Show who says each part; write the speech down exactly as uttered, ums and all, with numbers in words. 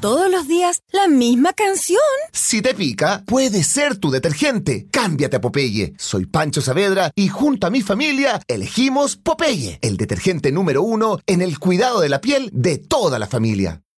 Speaker 1: todos los días la misma canción.
Speaker 2: Si te pica, puede ser tu detergente. Cámbiate a Popeye. Soy Pancho Saavedra y junto a mi familia elegimos Popeye, el detergente número uno en el cuidado de la piel de toda la familia.